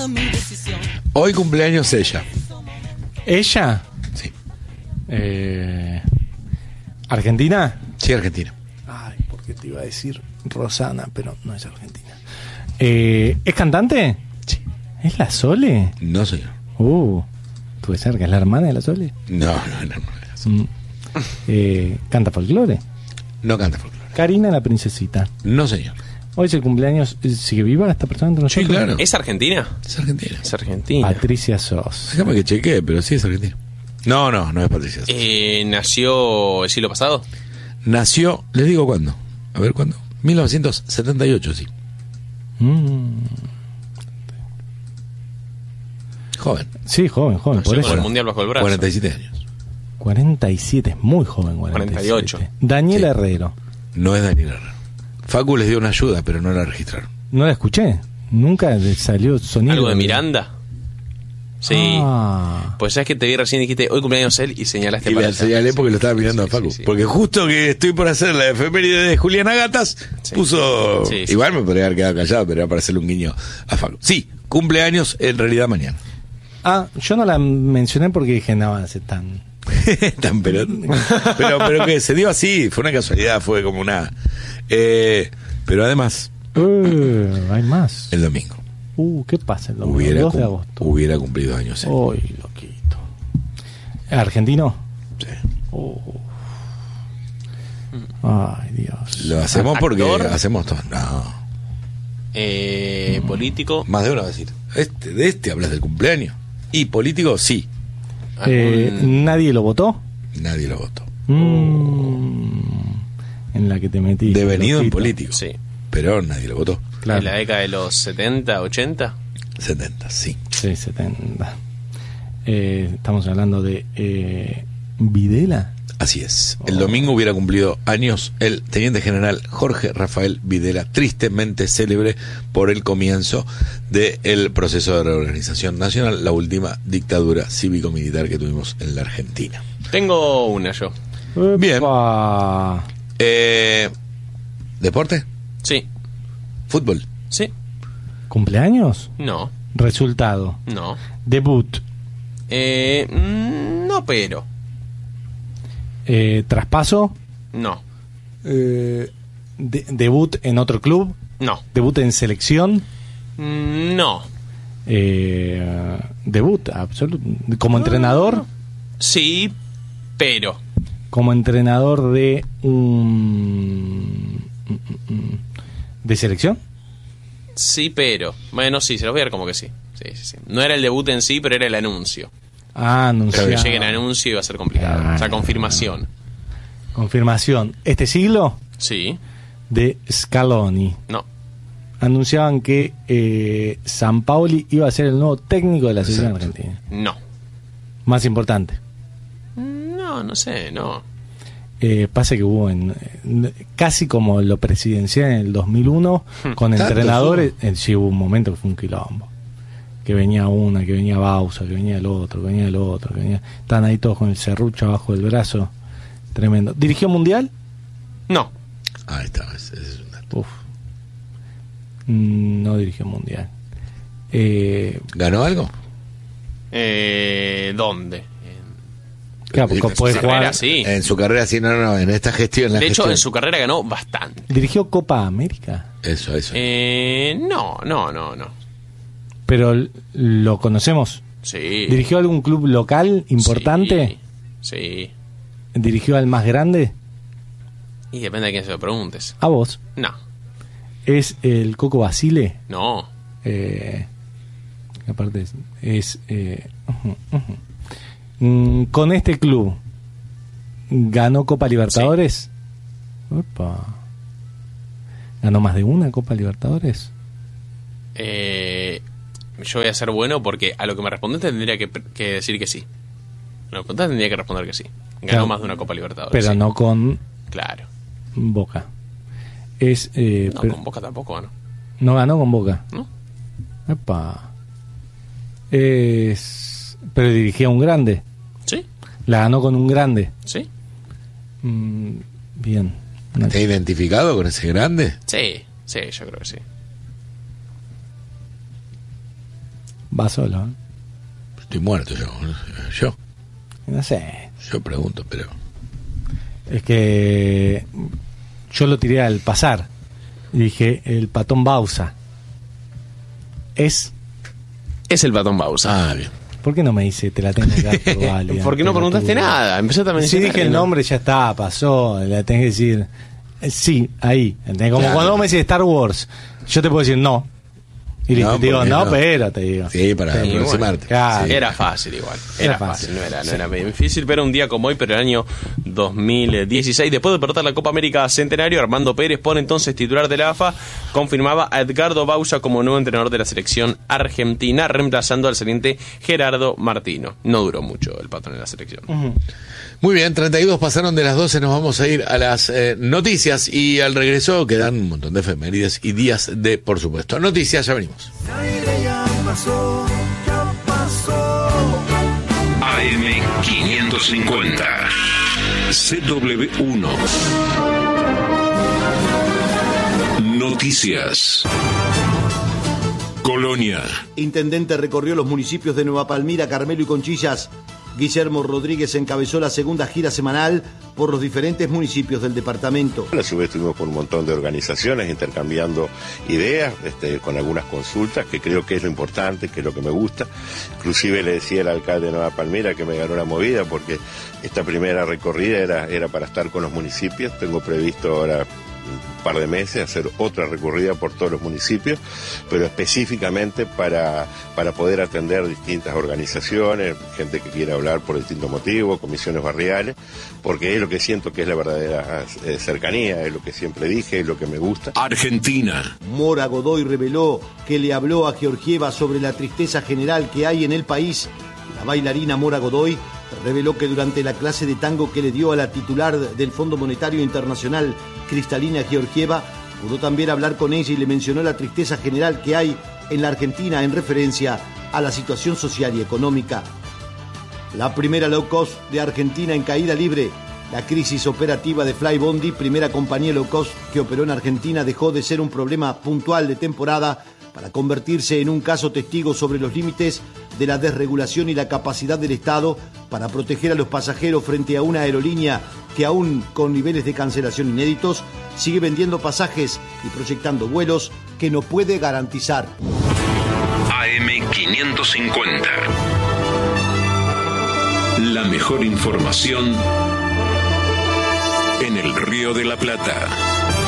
Hoy cumpleaños ella. ¿Ella? Sí. ¿Argentina? Sí, Argentina. Ay, porque te iba a decir Rosana, pero no es argentina. ¿Es cantante? Sí. ¿Es la Sole? No, señor. ¿Puede ser que es la hermana de la Sole? No. ¿Canta folclore? No canta folclore. Karina la princesita. No, señor. Hoy es el cumpleaños. ¿Sigue viva esta persona entre nosotros? Sí, claro. ¿Es argentina? Es Argentina. Es argentina. Patricia Sos. Déjame que chequee, pero sí es Argentina. No es Patricia. ¿Nació el siglo pasado? Nació, les digo cuándo. A ver cuándo. 1978, sí. Joven. Sí, joven. Por Nació con eso. el mundial bajo el brazo. 47 años. 47, es muy joven. 48. Daniel Sí. Herrero. No es Daniel Herrera. Facu les dio una ayuda, pero no la registraron. No la escuché. Nunca salió sonido. ¿Algo de Miranda? Sí. Ah. Pues ya es que te vi recién, dijiste hoy cumpleaños él y señalaste Y para le allá. señalé porque lo estaba mirando Sí, a Facu. sí. Porque justo que estoy por hacer la efeméride de Juliana Gatas, Sí. puso... Sí, sí. Igual me podría haber quedado callado, pero era para hacerle un guiño a Facu. Sí, cumpleaños en realidad mañana. Yo no la mencioné porque dije, no, hace tan... pero que se dio así, fue una casualidad, fue como una... pero además, hay más. el domingo ¿Qué pasa el domingo? 2 de agosto. hubiera cumplido años. Uy, loquito. ¿Argentino? Sí. Ay, Dios. Lo hacemos porque ¿Actor? hacemos todo. No, Político. más de uno va a decir, de este hablas del cumpleaños. Y político, sí, ¿Nadie lo votó? nadie lo votó. En la que te metí. Devenido en político. Sí. Pero nadie lo votó. Claro. En la década de los 70, 80. 70, sí. Sí, 70. Estamos hablando de Videla. Así es. El domingo hubiera cumplido años el teniente general Jorge Rafael Videla, tristemente célebre por el comienzo del proceso de reorganización nacional, la última dictadura cívico-militar que tuvimos en la Argentina. Tengo una yo. Bien. Epa. ¿Deporte? Sí. ¿Fútbol? Sí. ¿Cumpleaños? No. Resultado. No. Debut. No, pero. Traspaso. No. Debut en otro club. No. Debut en selección. No. Debut, absoluto. Como entrenador. Sí, pero. Como entrenador de de selección. Sí, pero. Bueno, sí, se los voy a dar como que sí. Sí. No era el debut en sí, pero era el anuncio. Anunciado. Que llegue el anuncio iba a ser complicado. O sea, confirmación. Confirmación. Este siglo Sí. de Scaloni. No. Anunciaban que Sampaoli iba a ser el nuevo técnico de la selección argentina. No. Más importante. No sé, no. Pasa que hubo casi como lo presidencial en el 2001 con ¿Tanto entrenadores. Sí, hubo un momento que fue un quilombo. Que venía una, que venía Bausa, que venía el otro, que venía el otro, que venía. Estaban ahí todos con el serrucho abajo del brazo. Tremendo. ¿Dirigió mundial? No. Ahí está, ese es un dato. Uf. No dirigió mundial. ¿Ganó algo? ¿Dónde? Claro, porque puede su carrera, jugar. sí. En su carrera, sí, no, en esta gestión. De hecho, en su carrera ganó bastante. ¿Dirigió Copa América? Eso. No. Pero lo conocemos. Sí. ¿Dirigió algún club local importante? Sí. ¿Dirigió al más grande? Y depende de quién se lo preguntes. A vos. No. ¿Es el Coco Basile? No. Aparte con este club ganó Copa Libertadores. Opa. ¿Ganó más de una Copa Libertadores? Yo voy a ser bueno porque a lo que me respondiste tendría que decir que sí. A lo que contás tendría que responder que sí. Ganó Claro. más de una Copa Libertadores. Pero sí. no con Claro. Boca. No, Pero con Boca tampoco ganó. no ganó con Boca. ¿No? Epa. Pero dirigía a un grande. Sí. La ganó con un grande. Sí. Bien. ¿Está identificado con ese grande? Sí, yo creo que sí. Va solo, ¿eh? Estoy muerto yo. No sé. Yo pregunto, pero... Es que yo lo tiré al pasar. Y dije, el Patón Bausa. Es el Patón Bausa. Ah, bien. ¿Por qué no me dice te la tengo que dar por válida? Porque no preguntaste nada. Empezaste a Si mencionar. dije el nombre, ya está, pasó. La tenés que decir. Sí, ahí. ¿Entendés? Como Claro. cuando vos me decís Star Wars, yo te puedo decir no. Y listo, No, te digo, porque no, no. pero te digo. Sí, para Sí, aproximarte. Claro. Sí. Era fácil igual. Era Era fácil. fácil. No era medio difícil, pero un día como hoy, pero el año 2016, después de perder la Copa América Centenario, Armando Pérez, por entonces titular de la AFA, confirmaba a Edgardo Bausa como nuevo entrenador de la selección argentina, reemplazando al saliente Gerardo Martino. No duró mucho el patrón en la selección. Muy bien, 32 pasaron de las 12, nos vamos a ir a las noticias y al regreso quedan un montón de efemérides y días de, por supuesto, noticias, ya venimos. AM550 CW1 Noticias. Colonia. Intendente recorrió los municipios de Nueva Palmira, Carmelo y Conchillas. Guillermo Rodríguez encabezó la segunda gira semanal por los diferentes municipios del departamento. A su vez estuvimos con un montón de organizaciones intercambiando ideas, con algunas consultas, que creo que es lo importante, que es lo que me gusta. Inclusive le decía al alcalde de Nueva Palmira que me ganó la movida porque esta primera recorrida era para estar con los municipios. Tengo previsto ahora un par de meses hacer otra recorrida por todos los municipios, pero específicamente para poder atender distintas organizaciones, gente que quiera hablar por distintos motivos, comisiones barriales, porque es lo que siento que es la verdadera cercanía, es lo que siempre dije, es lo que me gusta. Argentina. Mora Godoy reveló que le habló a Georgieva sobre la tristeza general que hay en el país. La bailarina Mora Godoy reveló que durante la clase de tango que le dio a la titular del Fondo Monetario Internacional, Cristalina Georgieva, pudo también hablar con ella y le mencionó la tristeza general que hay en la Argentina en referencia a la situación social y económica. La primera low cost de Argentina en caída libre. La crisis operativa de Flybondi, primera compañía low cost que operó en Argentina, dejó de ser un problema puntual de temporada para convertirse en un caso testigo sobre los límites de la desregulación y la capacidad del Estado para proteger a los pasajeros frente a una aerolínea que aún con niveles de cancelación inéditos sigue vendiendo pasajes y proyectando vuelos que no puede garantizar. AM550. La mejor información en el Río de la Plata.